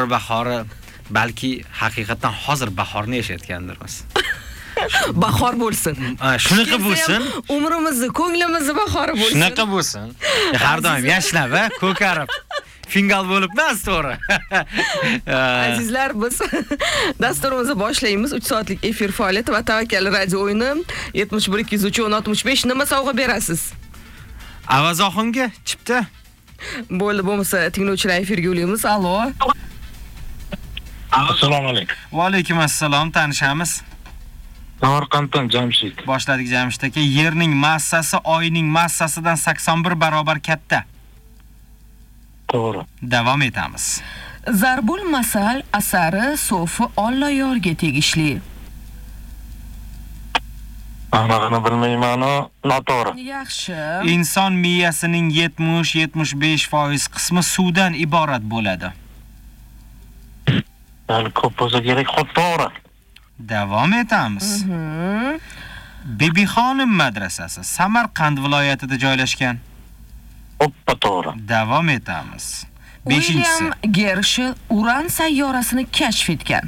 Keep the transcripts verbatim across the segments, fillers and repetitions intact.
bahori bahori balki haqiqatan hozir bahorni yashayotgandirmiz. Bahor bo'lsin. Shunaqa bo'lsin. Umrimizni, ko'nglimizni bahori bo'lsin. Shunaqa bo'lsin. Har doim yashnab, va ko'karib. Fingal bo'libmiz, to'g'ri. Azizlar, biz dasturimizni boshlaymiz. uch soatlik efir faoliyati va Tavakkal radio o'yini yetmish bir ikki yuz uch o'n oltmish besh nima sovg'a berasiz? Avazoxonga chipta. Bo'ldi, bo'lmasa tinglovchilar efirga yo'laymiz. Allo. Assalomu alaykum. Va alaykum assalom, tanishamiz. Samarqanddan Jamshid. Boshladik Jamshid aka. Yerning massasi oyning massasidan sakson bir barobar katta. To'g'ri. Davom etamiz. Zarbul masal asari so'fi Olloyorga tegishli. Anaqani bilmayman, noto'g'ri. Yaxshi. Inson miyasining yetmish yetmish besh foiz qismi suvdan iborat bo'ladi. Ya'ni ko'p bo'lsa kerak, xo'p to'g'ri. Davom etamiz. Bibixonim madrasasi Samarqand viloyatida joylashgan. Hoppa to'g'ri. Davom etamiz. beshinchisi. William Herschel Uran sayyorasini kashf etgan.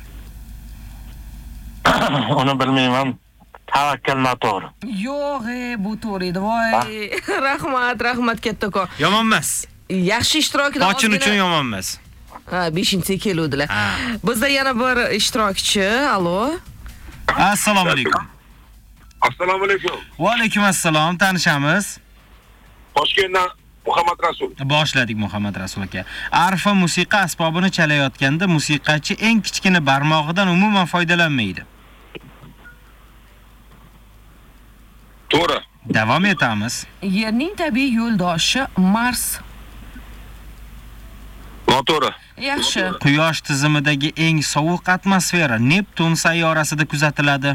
Uni bilmayman. Tavakkal noto'g'ri. Yo'q, bu to'g'ri edi. Voy, rahmat, rahmat kattakon. Yomon emas. Yaxshi ishtirokida Qochin uchun yomon emas. Ha, beshinchisi keluvdilar. Bizda yana bir ishtirokchi. Allo. Assalomu alaykum. Assalomu alaykum. Va alaykum assalom, tanishamiz. Toshkentdan Muhammad Rasul. Boshladik Muhammad Rasul aka. Arfa musiqa asbobini chalayotganda musiqachi eng kichkina barmog'idan umuman foydalanmaydi. To'g'ri. Davom etamiz. Yerning tabiiy yo'ldoshi Mars. Noto'g'ri. Yaxshi. Quyosh tizimidagi eng sovuq atmosfera Neptun sayyorasida kuzatiladi.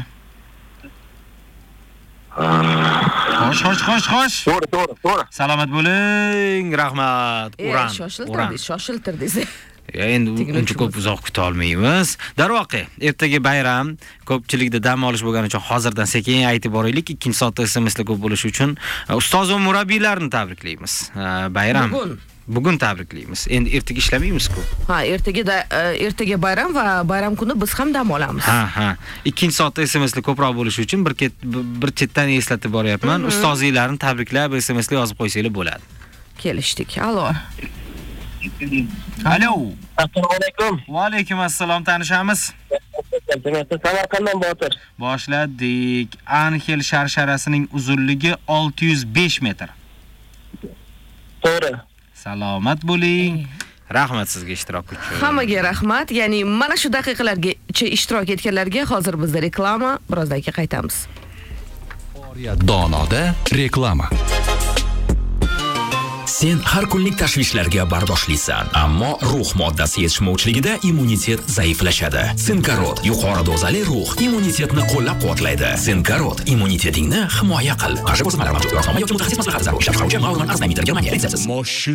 Xo'sh, xo'sh, xo'sh, xo'sh. To'g'ri, to'g'ri, to'g'ri. Salomat bo'ling. Rahmat. Uran. Shoshiltirdingiz, shoshiltirdingiz. Endi uncha ko'p uzoq kuta olmaymiz. Darvoqe, ertaga bayram, ko'pchilikda dam olish bo'lgani uchun hozirdan sekin aytib boraylik. ikkinchi soatda S M Slar ko'p bo'lishi uchun ustoz va murabbiylarni tabriklaymiz. Bayram. Bugun Bugun tabriklaymiz. Endi ertaga ishlamaymiz-ku. Ha, ertaga da ertaga bayram va bayram kuni biz ham dam olamiz. Ha, ha. ikkinchi soatda S M Slar ko'proq bo'lishi uchun bir ket bir chetdan eslatib boryapman. Ustozinglarni tabriklab S M Slar yozib qo'ysanglar bo'ladi. Kelishdik. Allo. Alo. Assalomu alaykum. Va alaykum assalom, tanishamiz. Samarqanddan Botir. Boshladik. Anxel sharsharasining uzunligi olti yuz besh metr. To'g'ri. Salomat bo'ling. Rahmat sizga ishtirok uchun. Hammaga rahmat. Ya'ni mana shu daqiqalarga ishtirok etganlarga hozir bizda reklama, birozdan keyin qaytamiz. Donoda reklama. Sen har kunlik tashvishlarga bardoshlisan, ammo ruh moddasi yetishmovchiligida immunitet zaiflashadi. Sinkarot yuqori dozali ruh immunitetni qo'llab-quvvatlaydi. Sinkarot immunitetingni himoya qil. Qarshi ko'rsatmalar mavjud. Rostnoma yoki mutaxassis maslahati zarur. Ishlab chiqaruvchi Maulan Arznaymitter Germaniya retseptsiz.